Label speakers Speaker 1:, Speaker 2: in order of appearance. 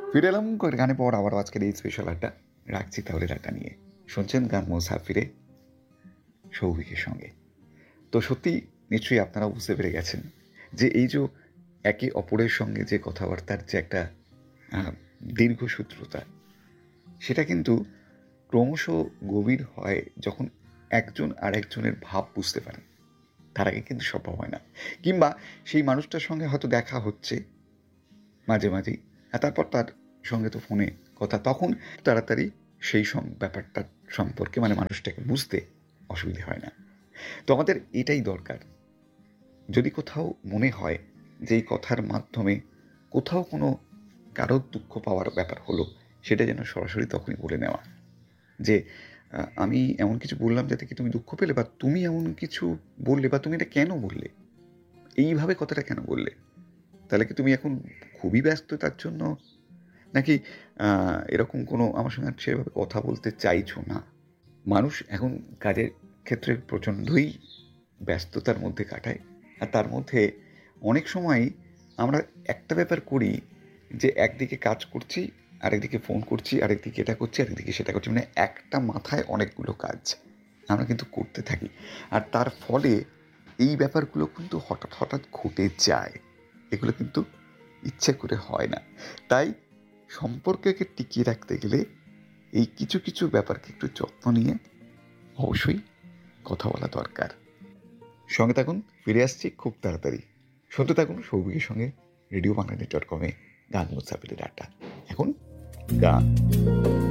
Speaker 1: ফিরে এলাম গানে পর আবার আজকের এই স্পেশাল আড্ডা। রাখছি তাহলে ডাটা নিয়ে। শুনছেন গান মুসাফিরে সৌভিকের সঙ্গে। তো সত্যি নিশ্চয়ই আপনারা বুঝতে পেরে গেছেন যে এই যে একে অপরের সঙ্গে যে কথাবার্তার যে একটা দীর্ঘসূত্রতা, সেটা কিন্তু ক্রমশ গভীর হয় যখন একজন আরেকজনের ভাব বুঝতে পারেন। তার আগে কিন্তু সম্ভব হয় না। কিংবা সেই মানুষটার সঙ্গে হয়তো দেখা হচ্ছে মাঝে মাঝেই, আর তারপর তার সঙ্গে তো ফোনে কথা, তখন তাড়াতাড়ি সেই ব্যাপারটার সম্পর্কে মানে মানুষটাকে বুঝতে অসুবিধে হয় না। তো আমাদের এটাই দরকার। যদি কোথাও মনে হয় যে এই কথার মাধ্যমে কোথাও কোনো কারোর দুঃখ পাওয়ার ব্যাপার হলো, সেটা যেন সরাসরি তখনই বলে নেওয়া যে আমি এমন কিছু বললাম যাতে কি তুমি দুঃখ পেলে, বা তুমি এমন কিছু বললে, বা তুমি এটা কেন বললে, এইভাবে কথাটা কেন বললে, তাহলে কি তুমি এখন খুবই ব্যস্ত তার জন্য, নাকি এরকম কোনো আমার সঙ্গে সেভাবে কথা বলতে চাইছো না? মানুষ এখন কাজের ক্ষেত্রে প্রচণ্ডই ব্যস্ততার মধ্যে কাটায়, আর তার মধ্যে অনেক সময় আমরা একটা ব্যাপার করি যে একদিকে কাজ করছি, আরেকদিকে ফোন করছি, আরেকদিকে এটা করছি, আরেকদিকে সেটা করছি, মানে একটা মাথায় অনেকগুলো কাজ আমরা কিন্তু করতে থাকি। আর তার ফলে এই ব্যাপারগুলো কিন্তু হঠাৎ হঠাৎ ঘটে যায়। এগুলো কিন্তু ইচ্ছে করে হয় না। তাই সম্পর্ককে টিকিয়ে রাখতে গেলে এই কিছু কিছু ব্যাপারকে একটু যত্ন নিয়ে অবশ্যই কথা বলা দরকার। সঙ্গে থাকুন, ফিরে আসছি খুব তাড়াতাড়ি। শুনতে থাকুন সৌভিকের সঙ্গে রেডিও বাংলা নেটওয়ার্ক.com-এ গান মুসাফিরের আড্ডা। এখন গান।